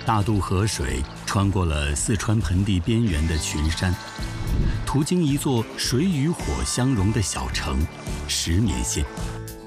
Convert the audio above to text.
大渡河水穿过了四川盆地边缘的群山，途经一座水与火相融的小城——石棉县。